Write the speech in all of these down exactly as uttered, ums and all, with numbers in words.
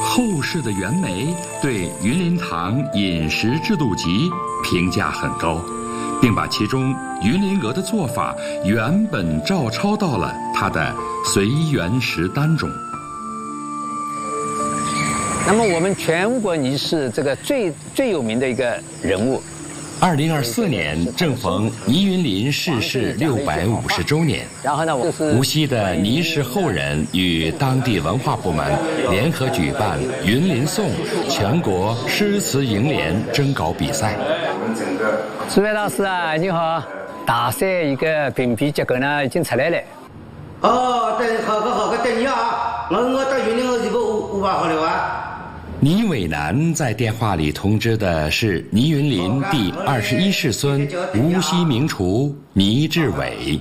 后世的袁枚对云林堂饮食制度集评价很高，并把其中云林鹅的做法原本照抄到了他的《随园食单》中。 那么我们全国尼氏这个最最有名的一个人物， 二零二四年正逢倪云林逝世六百五十周年， 然后呢，我就是无锡的倪氏后人与当地文化部门联合举办“云林颂”全国诗词楹联征稿比赛。 朱伟老师啊，你好！大赛一个评比结果呢已经出来了。 哦，等好个好个等你啊！我我到云林我这个五五百好了啊。 倪伟南在电话里通知的是倪云林第二十一世孙无锡名厨倪志伟。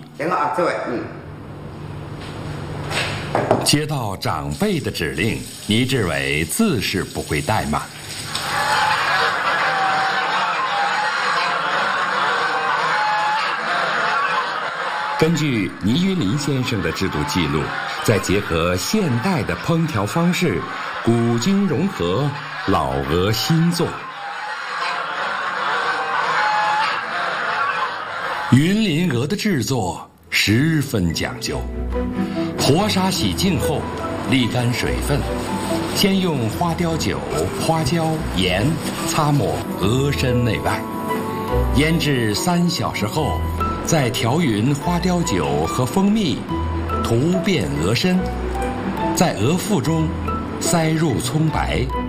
接到长辈的指令，倪志伟自是不会怠慢。根据倪云林先生的制度记录，再结合现代的烹调方式，古今融合，老鹅新做。云林鹅的制作十分讲究，活杀洗净后沥干水分，先用花雕酒、花椒、盐擦抹鹅身内外，腌制三小时后，再调匀花雕酒和蜂蜜，涂遍鹅身，在鹅腹中塞入葱白，